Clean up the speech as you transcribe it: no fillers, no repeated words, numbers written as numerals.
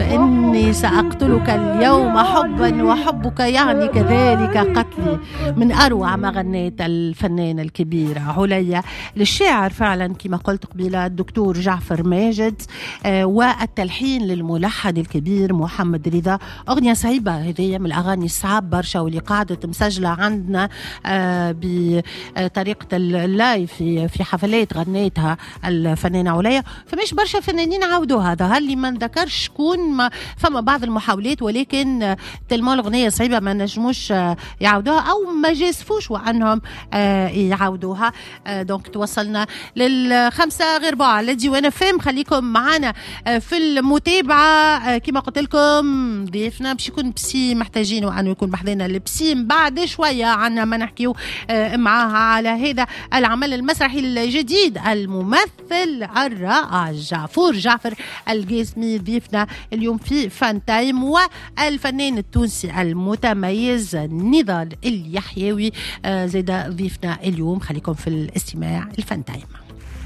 فإني سأقتلك اليوم حبا وحبك يعني كذلك قتلي، من أروع ما غنيت الفنانة الكبيرة عليا للشاعر فعلا كما قلت قبيلة الدكتور جعفر ماجد، والتلحين للملحن الكبير محمد رضا. أغنية صعيبة هذه من الأغاني الصعب برشا واللي قاعدة مسجلة عندنا بطريقة اللايف في حفلات غنيتها الفنانة عليا. فمش برشا فنانين عودوا هذا، هل اللي ما نذكرش شكون، فما بعض المحاولات ولكن تلمو الأغنية صعيبة ما نجموش يعودوها أو ما جازفوش وعنهم يعودوها. دونك توصلنا للخمسة غير ربع على ديوان فهم. خليكم معنا في المتابعة. كما قلت لكم ضيفنا باش يكون بسي، محتاجين أنه يكون بحذنا البسي بعد شوية عنا ما نحكيو معاها على هذا العمل المسرحي الجديد. الممثل الرائع جعفر القاسمي ضيفنا اليوم في فان تايم، والفنان التونسي المتميز نضال اليحيوي زيدا ضيفنا اليوم. خليكم في الاستماع الفان تايم.